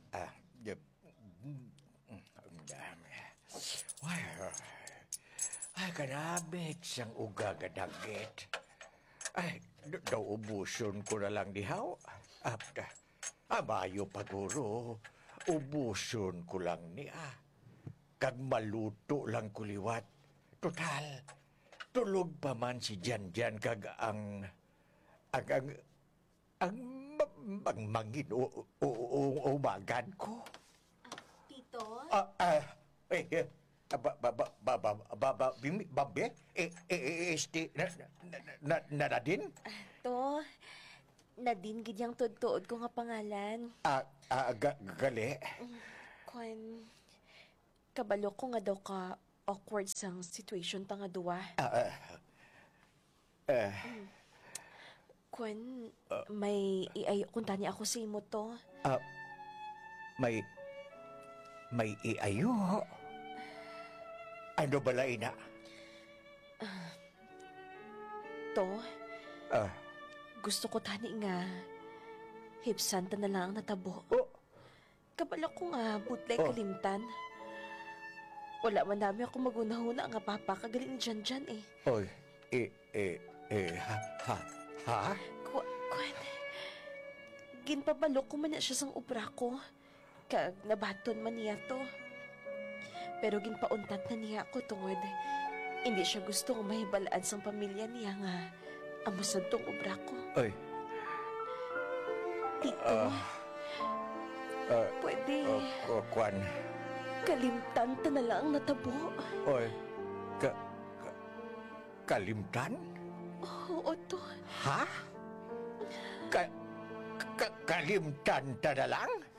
Yep. Ang dami. Ay, kanabit siyang uga gadagit. Ay, daw ubuson ko na lang dihaw. Amayo paguro, ubuson ko lang niya. Kag maluto lang kuliwat. Total, tulog pa man si Janjan kag ang mangin umagan ko. Tito? Babe? Nadine? To, Nadine gid yang tudtuod ko nga pangalan. Gali? Kwan, kabalo ko nga daw ka awkward sang situation ta nga duwa. Kwan, may iayo kung tani ako sa imo to. May iayo? Ano bala ina? To, gusto ko tani nga hipsan ta na lang ang natabo. Kabalo ko nga butlay kalimtan. Wala man dami ako magunahuna nga papa kagaling dyan eh. Oy, ha? Kwan, ginpabalo ko man na siya sang ubra ko. Kag nabaton man niya to. Pero ginpauntat na niya ako tungod. Hindi siya gusto nga mahibalaan sang pamilya niya nga amusad tong ubra ko. Oy. Tito, pwede Kwan. kalimtan ta na lang natabo. Oy, kalimtan? Oo to. Ha? Kalimtan ta na lang?